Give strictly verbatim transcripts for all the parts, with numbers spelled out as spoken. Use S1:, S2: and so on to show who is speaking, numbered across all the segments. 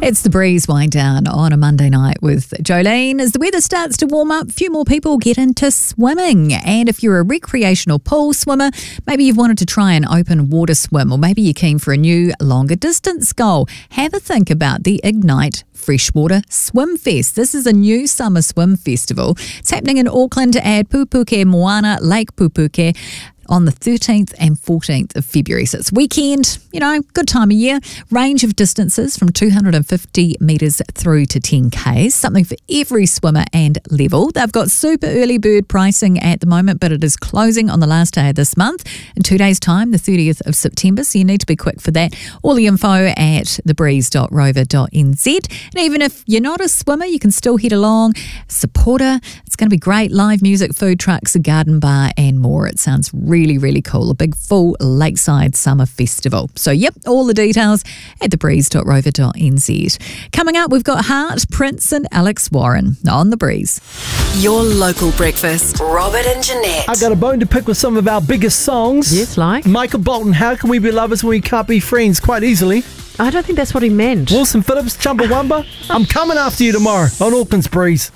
S1: It's the Breeze wind down on a Monday night with Jolene. As the weather starts to warm up, a few more people get into swimming. And if you're a recreational pool swimmer, maybe you've wanted to try an open water swim, or maybe you're keen for a new longer distance goal, have a think about the Ignite Freshwater Swim Fest. This is a new summer swim festival. It's happening in Auckland at Pupuke Moana, Lake Pupuke, on the thirteenth and fourteenth of February. So it's weekend, you know, good time of year. Range of distances from two hundred fifty metres through to ten kays, something for every swimmer and level. They've got super early bird pricing at the moment, but it is closing on the last day of this month in two days' time, the thirtieth of September, so you need to be quick for that. All the info at the breeze dot rover dot n z. And even if you're not a swimmer, you can still head along, support her. It's going to be great. Live music, food trucks, a garden bar and more. It sounds really Really, really cool. A big full lakeside summer festival. So, yep, all the details at the breeze dot rover dot n z. Coming up, we've got Hart, Prince and Alex Warren on The Breeze.
S2: Your local breakfast. Robert and Jeanette.
S3: I got a bone to pick with some of our biggest songs.
S4: Yes, like?
S3: Michael Bolton, How Can We Be Lovers When We Can't Be Friends? Quite easily.
S4: I don't think that's what he meant.
S3: Wilson Phillips, Chumbawamba. I'm coming after you tomorrow on Auckland's Breeze.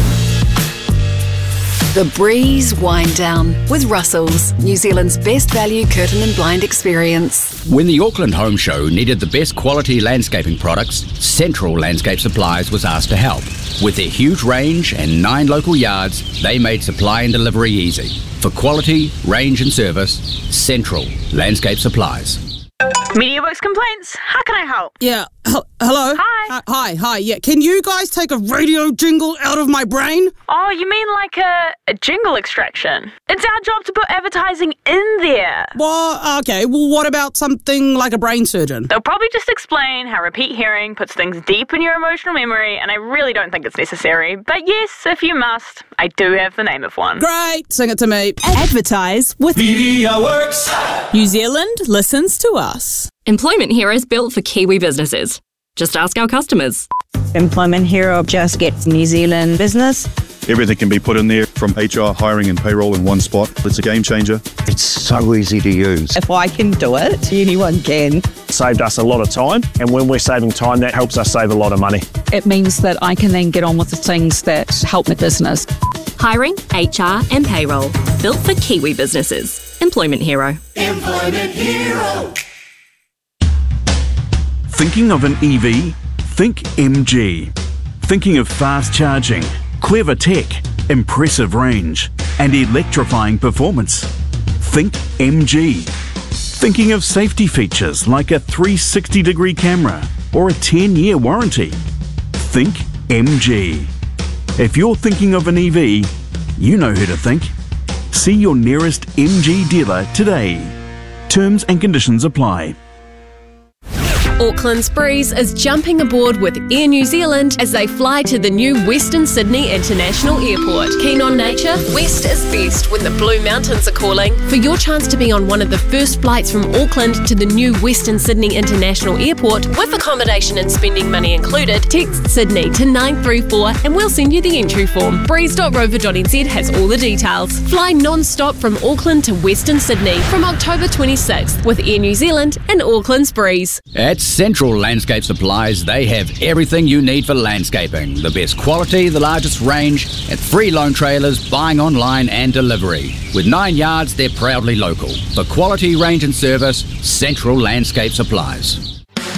S2: The Breeze Wind Down with Russell's, New Zealand's best value curtain and blind experience.
S5: When the Auckland Home Show needed the best quality landscaping products, Central Landscape Supplies was asked to help. With their huge range and nine local yards, they made supply and delivery easy. For quality, range and service, Central Landscape Supplies.
S6: MediaWorks complaints. How can I help?
S7: Yeah. H- hello?
S6: Hi.
S7: Uh, hi, hi. Yeah. Can you guys take a radio jingle out of my brain?
S6: Oh, you mean like a, a jingle extraction? It's our job to put advertising in there.
S7: Well, okay. Well, what about something like a brain surgeon?
S6: They'll probably just explain how repeat hearing puts things deep in your emotional memory, and I really don't think it's necessary. But yes, if you must, I do have the name of one.
S7: Great. Sing it to me.
S8: Advertise with
S9: MediaWorks.
S8: New Zealand listens to us.
S10: Employment Heroes built for Kiwi businesses. Just ask our customers.
S11: Employment Hero just gets New Zealand business.
S12: Everything can be put in there, from H R, hiring and payroll in one spot. It's a game changer.
S13: It's so easy to use.
S11: If I can do it, anyone can.
S14: Saved us a lot of time, and when we're saving time, that helps us save a lot of money.
S15: It means that I can then get on with the things that help my business.
S10: Hiring, H R and payroll. Built for Kiwi businesses. Employment Hero.
S9: Employment Hero.
S16: Thinking of an E V? Think M G. Thinking of fast charging, clever tech, impressive range, and electrifying performance? Think M G. Thinking of safety features like a three hundred sixty degree camera or a ten year warranty? Think M G. If you're thinking of an E V, you know who to think. See your nearest M G dealer today. Terms and conditions apply.
S17: Auckland's Breeze is jumping aboard with Air New Zealand as they fly to the new Western Sydney International Airport. Keen on nature? West is best when the Blue Mountains are calling. For your chance to be on one of the first flights from Auckland to the new Western Sydney International Airport with accommodation and spending money included, text Sydney to nine three four and we'll send you the entry form. breeze dot rover dot n z has all the details. Fly non-stop from Auckland to Western Sydney from October twenty-sixth with Air New Zealand and Auckland's Breeze.
S5: At Central Landscape Supplies, they have everything you need for landscaping. The best quality, the largest range, and free loan trailers, buying online and delivery. With nine yards, they're proudly local. For quality, range and service, Central Landscape Supplies.